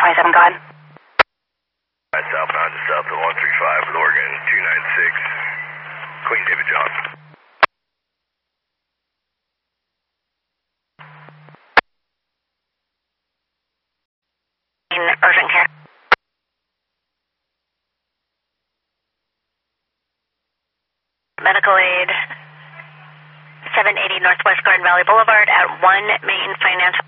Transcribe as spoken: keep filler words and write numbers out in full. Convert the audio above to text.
twenty-seven, go ahead. Southbound to south of one three five with Oregon two nine six, Queen David John. In urgent care. Medical aid, seven eighty Northwest Garden Valley Boulevard at one Main Financial.